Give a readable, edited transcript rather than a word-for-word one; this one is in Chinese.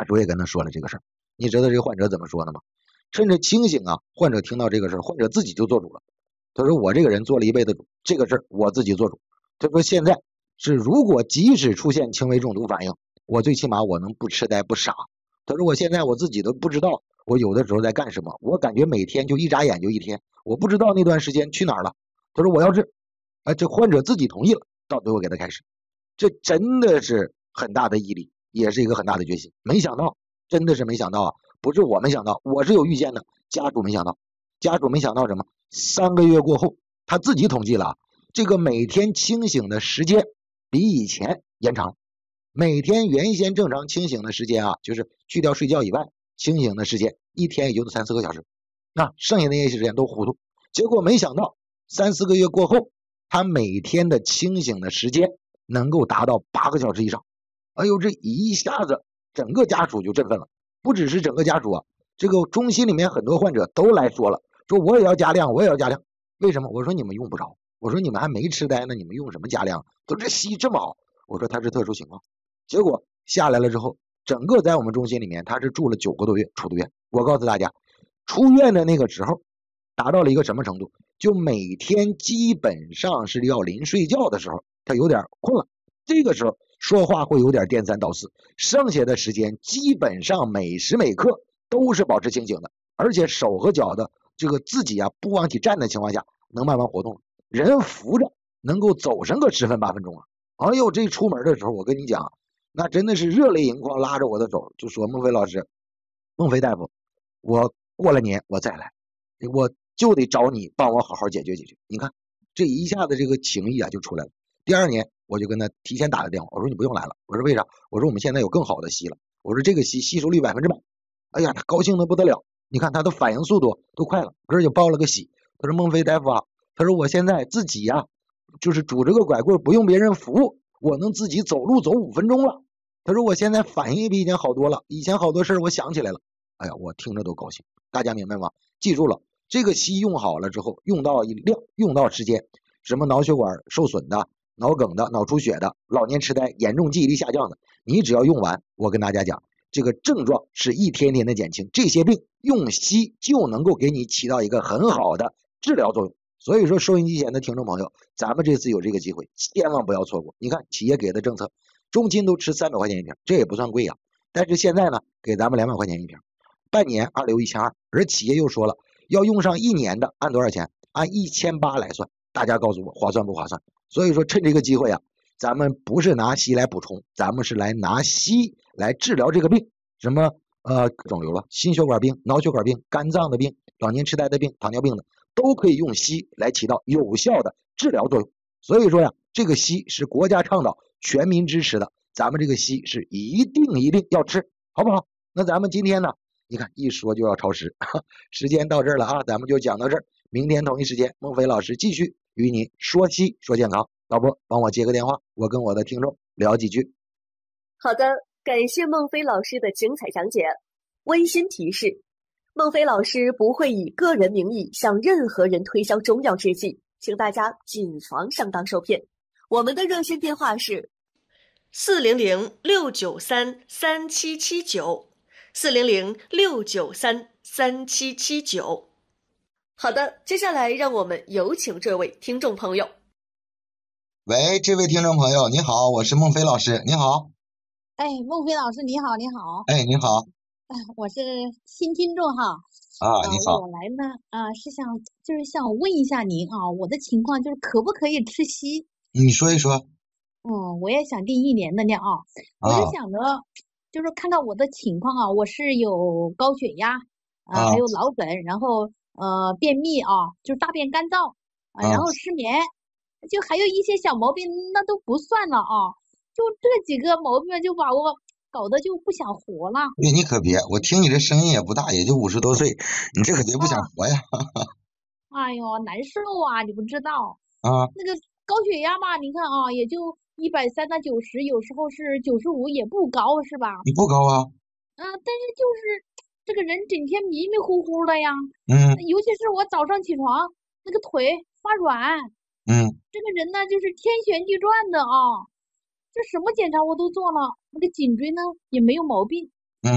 属也跟他说了这个事儿。你知道这个患者怎么说的吗？趁着清醒啊，患者听到这个事儿，患者自己就做主了。他说我这个人做了一辈子主，这个事儿我自己做主。他说现在是如果即使出现轻微中毒反应，我最起码我能不痴呆不傻。他说我现在我自己都不知道我有的时候在干什么，我感觉每天就一眨眼就一天，我不知道那段时间去哪儿了。他说我要治，这患者自己同意了，到最后给他开始，这真的是很大的毅力，也是一个很大的决心。没想到，真的是没想到啊！不是我没想到，我是有预见的，家属没想到，家属没想到什么？3个月过后，他自己统计了，这个每天清醒的时间比以前延长。每天原先正常清醒的时间啊，就是去掉睡觉以外，清醒的时间一天也就3、4个小时，那剩下那些时间都糊涂。结果没想到3、4个月过后，他每天的清醒的时间能够达到8个小时以上。哎呦，这一下子整个家属就振奋了，不只是整个家属啊，这个中心里面很多患者都来说了，说我也要加量，我也要加量。为什么？我说你们用不着，我说你们还没痴呆呢，你们用什么加量？都这西医这么好，我说他是特殊情况。结果下来了之后，整个在我们中心里面，他是住了9个多月出的院。我告诉大家，出院的那个时候达到了一个什么程度？就每天基本上是要临睡觉的时候，他有点困了，这个时候说话会有点颠三倒四，剩下的时间基本上每时每刻都是保持清醒的，而且手和脚的这个自己啊不往起站的情况下能慢慢活动，人扶着能够走上个10分8分钟啊。哎呦，这出门的时候我跟你讲，那真的是热泪盈眶，拉着我的手就说孟非老师，孟非大夫，我过了年我再来，我就得找你帮我好好解决解决。你看这一下子这个情谊啊就出来了。第2年我就跟他提前打个电话，我说你不用来了，我说为啥？我说我们现在有更好的息了，我说这个息吸收率100%。哎呀，他高兴的不得了，你看他的反应速度都快了，哥就报了个喜。他说孟非大夫啊，他说我现在自己呀，就是拄着个拐棍不用别人扶，我能自己走路走5分钟了。他说我现在反应也比以前好多了，以前好多事我想起来了。哎呀，我听着都高兴。大家明白吗？记住了，这个息用好了之后，用到量，用到时间，什么脑血管受损的、脑梗的、脑出血的、老年痴呆、严重记忆力下降的，你只要用完，我跟大家讲，这个症状是一天天的减轻，这些病用息就能够给你起到一个很好的治疗作用。所以说，收音机前的听众朋友，咱们这次有这个机会，千万不要错过。你看企业给的政策，中亲都吃300块钱一瓶，这也不算贵呀。但是现在呢，给咱们200块钱一瓶，半年261,200，而企业又说了，要用上1年的，按多少钱？按1800来算。大家告诉我划算不划算？所以说趁这个机会啊，咱们不是拿息来补充，咱们是来拿息来治疗这个病，什么肿瘤了、心血管病、脑血管病、肝脏的病、老年痴呆的病、糖尿病的，都可以用息来起到有效的治疗作用。所以说呀，这个息是国家倡导、全民支持的，咱们这个息是一定要吃，好不好？那咱们今天呢，你看一说就要超时，时间到这儿了啊，咱们就讲到这儿。明天同一时间，孟非老师继续与你说息说健康。导播帮我接个电话，我跟我的听众聊几句。 好的，感谢孟非老师的精彩讲解。温馨提示，孟非老师不会以个人名义向任何人推销中药制剂，请大家谨防上当受骗。我们的热线电话是400-693-3779，400-693-3779。好的，接下来让我们有请这位听众朋友。 喂，这位听众朋友，你好，我是孟非老师，你好。 哎，孟非老师，你好，你好。 哎，你好。 我是新听众哈。 你好。 我来呢，是想问一下您啊，我的情况就是可不可以吃息？ 你说一说。 我也想订1年的量啊。我就想着，就是看看我的情况啊，我是有高血压还有脑梗，然后便秘啊，就是大便干燥然后失眠，就还有一些小毛病，那都不算了啊。就这几个毛病就把我搞得就不想活了。 你可别，我听你这声音也不大，也就50多岁，你这可别不想活呀。 哎呦，难受啊，你不知道那个高血压嘛，你看啊，也就130到90，有时候是95，也不高是吧？ 你不高啊。 但是就是这个人整天迷迷糊糊的呀。尤其是我早上起床，那个腿发软。这个人呢，就是天旋地转的啊。这什么检查我都做了，那个颈椎呢也没有毛病，